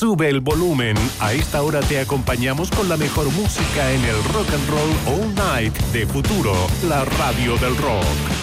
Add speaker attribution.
Speaker 1: Sube el volumen. A esta hora te acompañamos con la mejor música en el Rock and Roll All Night de Futuro, la radio del rock.